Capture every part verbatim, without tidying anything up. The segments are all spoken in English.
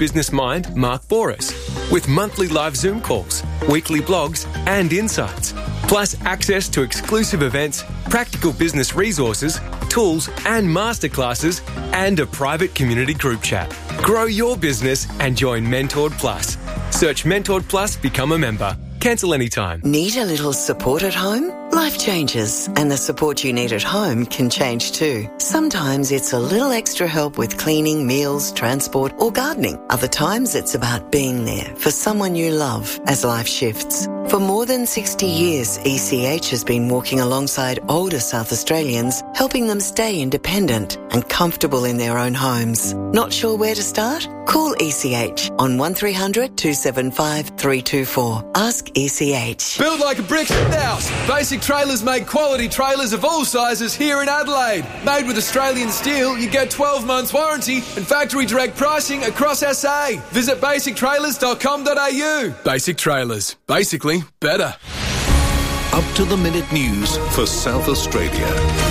business mind Mark Boris, with monthly live Zoom calls, weekly blogs and insights, plus access to exclusive events, practical business resources, tools and masterclasses, and a private community group chat. Grow your business and join Mentored Plus. Search Mentored Plus, become a member. Cancel anytime. Need a little support at home? Life changes, and the support you need at home can change too. Sometimes it's a little extra help with cleaning, meals, transport, or gardening. Other times it's about being there for someone you love as life shifts. For more than sixty years, E C H has been walking alongside older South Australians, helping them stay independent and comfortable in their own homes. Not sure where to start? Call E C H on one three hundred two seven five three two four. Ask E C H. Build like a brick house. Basic Trailers make quality trailers of all sizes here in Adelaide. Made with Australian steel, you get twelve months warranty and factory direct pricing across S A. Visit basic trailers dot com dot a u. Basic Trailers. Basically better. Up to the minute news for South Australia.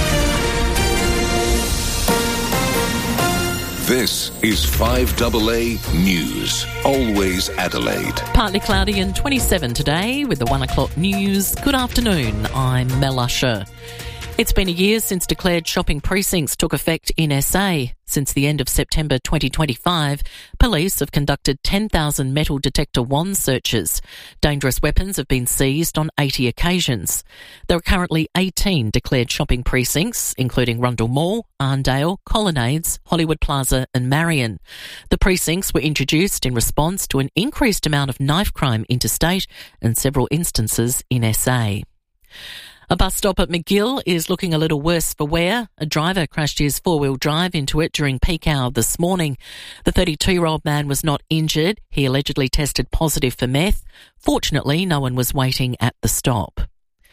This is five A A News. Always Adelaide. Partly cloudy and twenty-seven today with the one o'clock news. Good afternoon, I'm Mel Usher. It's been a year since declared shopping precincts took effect in S A. Since the end of September twenty twenty-five, police have conducted ten thousand metal detector wand searches. Dangerous weapons have been seized on eighty occasions. There are currently eighteen declared shopping precincts, including Rundle Mall, Arndale, Colonnades, Hollywood Plaza and Marion. The precincts were introduced in response to an increased amount of knife crime interstate and several instances in S A. A bus stop at McGill is looking a little worse for wear. A driver crashed his four-wheel drive into it during peak hour this morning. The thirty-two-year-old man was not injured. He allegedly tested positive for meth. Fortunately, no one was waiting at the stop.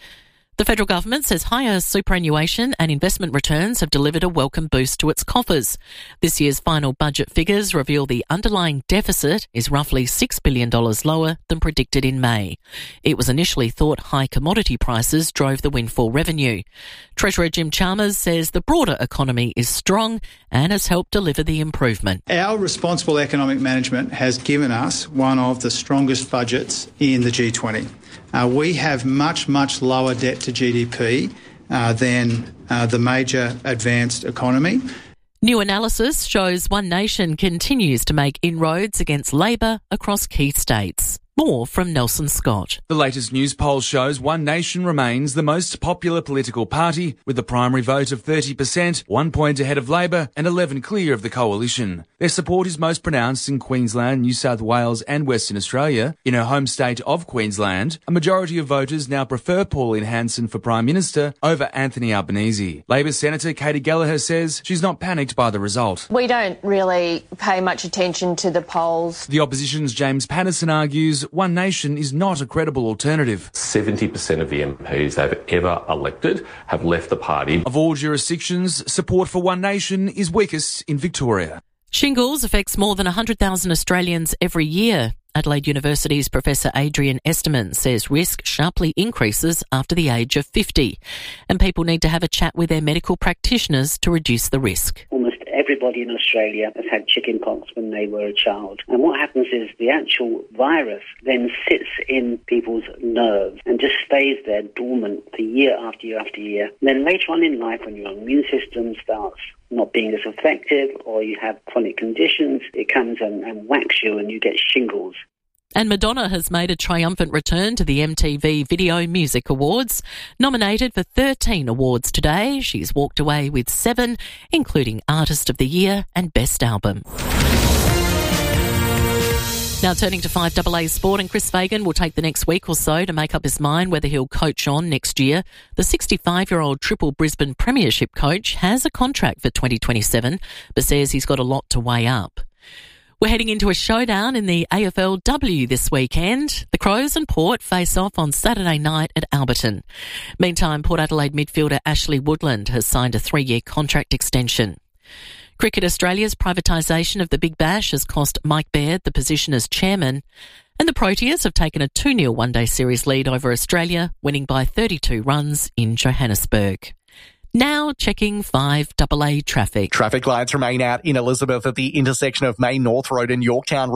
The federal government says higher superannuation and investment returns have delivered a welcome boost to its coffers. This year's final budget figures reveal the underlying deficit is roughly six billion dollars lower than predicted in May. It was initially thought high commodity prices drove the windfall revenue. Treasurer Jim Chalmers says the broader economy is strong and has helped deliver the improvement. Our responsible economic management has given us one of the strongest budgets in the G twenty. Uh, we have much, much lower debt to G D P uh, than uh, the major advanced economy. New analysis shows One Nation continues to make inroads against Labor across key states. More from Nelson Scott. The latest news poll shows One Nation remains the most popular political party, with a primary vote of thirty percent, one point ahead of Labor and eleven clear of the coalition. Their support is most pronounced in Queensland, New South Wales and Western Australia. In her home state of Queensland, a majority of voters now prefer Pauline Hanson for Prime Minister over Anthony Albanese. Labor Senator Katie Gallagher says she's not panicked by the result. We don't really pay much attention to the polls. The opposition's James Patterson argues One Nation is not a credible alternative. seventy percent of the M Ps they've ever elected have left the party. Of all jurisdictions, support for One Nation is weakest in Victoria. Shingles affects more than one hundred thousand Australians every year. Adelaide University's Professor Adrian Esterman says risk sharply increases after the age of fifty, and people need to have a chat with their medical practitioners to reduce the risk. Almost everybody in Australia has had chickenpox when they were a child. And what happens is the actual virus then sits in people's nerves and just stays there dormant for year after year after year. And then later on in life, when your immune system starts not being as effective or you have chronic conditions, it comes and, and whacks you and you get shingles. And Madonna has made a triumphant return to the M T V Video Music Awards. Nominated for thirteen awards today, she's walked away with seven, including Artist of the Year and Best Album. Now turning to five A A Sport, and Chris Fagan will take the next week or so to make up his mind whether he'll coach on next year. The sixty-five-year-old Triple Brisbane Premiership coach has a contract for twenty twenty-seven, but says he's got a lot to weigh up. We're heading into a showdown in the A F L W this weekend. The Crows and Port face off on Saturday night at Alberton. Meantime, Port Adelaide midfielder Ashley Woodland has signed a three-year contract extension. Cricket Australia's privatisation of the Big Bash has cost Mike Baird the position as chairman, and the Proteas have taken a two nil one-day series lead over Australia, winning by thirty-two runs in Johannesburg. Now checking five double A traffic. Traffic lights remain out in Elizabeth at the intersection of Main North Road and Yorktown